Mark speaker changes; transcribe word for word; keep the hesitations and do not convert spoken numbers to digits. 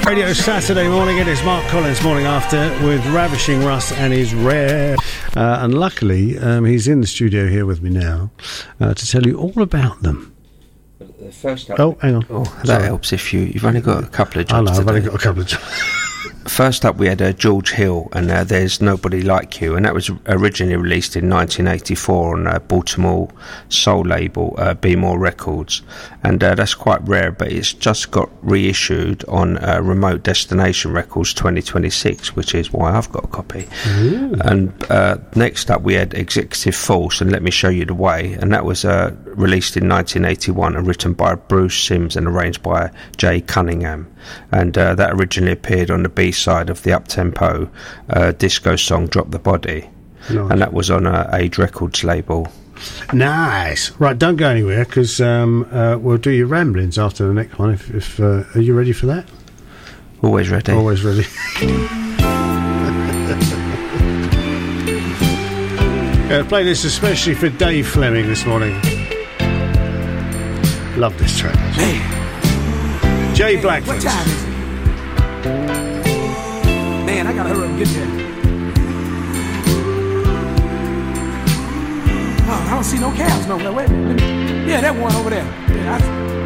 Speaker 1: Radio Saturday morning. It is Mark Collins morning after with Ravishing Russ and his rare. Uh, and luckily, um, he's in the studio here with me now uh, to tell you all about them.
Speaker 2: The first up,
Speaker 1: oh, hang on.
Speaker 2: Oh, that Sorry. helps if you, you've only got a couple of jobs.
Speaker 1: I know, I've
Speaker 2: today.
Speaker 1: only got a couple of jobs.
Speaker 2: First up, we had uh, George Hill and uh, There's Nobody Like You, and that was originally released in nineteen eighty-four on uh, Baltimore soul label uh, Be More Records, and uh, that's quite rare, but it's just got reissued on uh, Remote Destination Records twenty twenty-six, which is why I've got a copy. Ooh. And uh, next up, we had Executive Force and Let Me Show You the Way, and that was uh, released in nineteen eighty-one and written by Bruce Sims and arranged by Jay Cunningham. And uh, that originally appeared on the B-side of the up-tempo uh, disco song Drop the Body. Nice. And that was on uh, Age Records label.
Speaker 1: Nice. Right, don't go anywhere, because um, uh, we'll do your ramblings after the next one. If, if uh, Are you ready for that?
Speaker 2: Always ready.
Speaker 1: Always ready. Yeah, play this especially for Dave Fleming this morning. Love this track.
Speaker 3: Man.
Speaker 1: Jay
Speaker 3: hey,
Speaker 1: Blackford.
Speaker 3: What time is it? Man, I gotta hurry up and get there. Oh, I don't see no cabs nowhere. Wait a minute. Yeah, that one over there. Yeah, I,